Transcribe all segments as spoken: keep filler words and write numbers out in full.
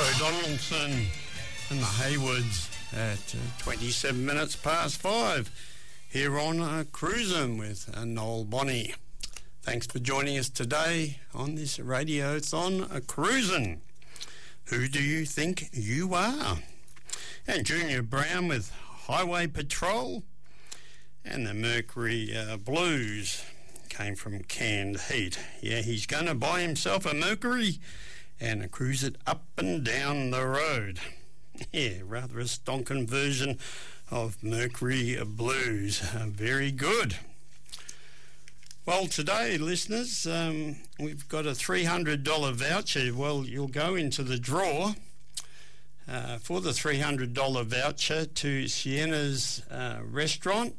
Joe Donaldson and the Haywoods at uh, twenty-seven minutes past five here on uh, Cruisin' with uh, Noel Bonnie. Thanks for joining us today on this Radiothon, uh, Cruisin'. Who do you think you are? And Junior Brown with Highway Patrol, and the Mercury uh, Blues came from Canned Heat. Yeah, he's going to buy himself a Mercury and cruise it up and down the road. Yeah, rather a stonking version of Mercury Blues. Uh, very good. Well, today, listeners, um, we've got a three hundred dollars voucher. Well, you'll go into the draw uh, for the three hundred dollars voucher to Sienna's uh, restaurant.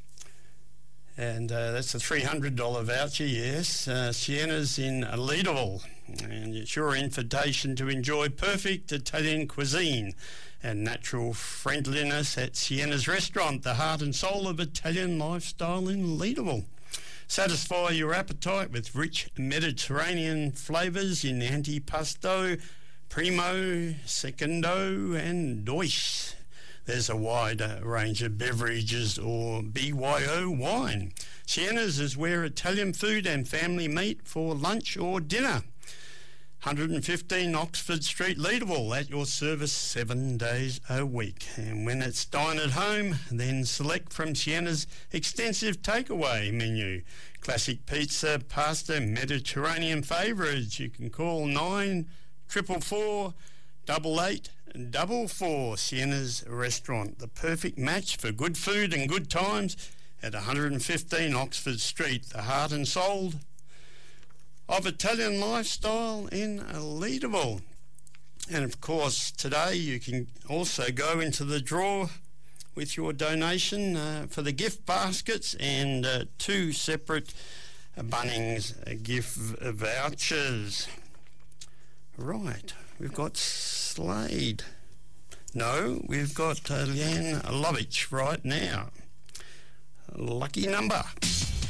And uh, that's a three hundred dollars voucher, yes. Uh, Sienna's in Leederville. And it's your invitation to enjoy perfect Italian cuisine and natural friendliness at Sienna's restaurant, the heart and soul of Italian lifestyle in Leederville. Satisfy your appetite with rich Mediterranean flavours in antipasto, primo, secondo and dois. There's a wide uh, range of beverages or B Y O wine. Sienna's is where Italian food and family meet for lunch or dinner. one hundred fifteen Oxford Street, Leederville, at your service seven days a week. And when it's dine at home, then select from Sienna's extensive takeaway menu. Classic pizza, pasta, Mediterranean favourites. You can call nine triple four double eight double four. Sienna's restaurant, the perfect match for good food and good times at one hundred fifteen Oxford Street, the heart and soul of Italian lifestyle in Leederville. And of course, today you can also go into the draw with your donation uh, for the gift baskets and uh, two separate uh, Bunnings uh, gift vouchers. Right, we've got Slade. No, we've got uh, Leanne Lovich right now. Lucky number.